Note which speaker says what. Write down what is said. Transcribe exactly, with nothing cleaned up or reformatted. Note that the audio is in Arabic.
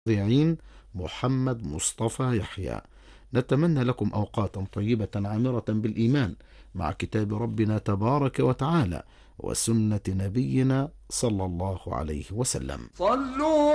Speaker 1: المذيعين محمد مصطفى يحيى. نتمنى لكم أوقاتا طيبة عامرة بالإيمان مع كتاب ربنا تبارك وتعالى وسنة نبينا صلى الله عليه وسلم.
Speaker 2: صلوا